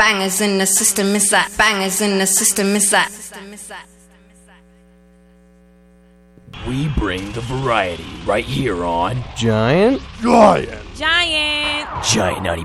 Bangers in the system, miss that. Bangers in the system, miss that. We bring the variety right here on Giant Giant Naughty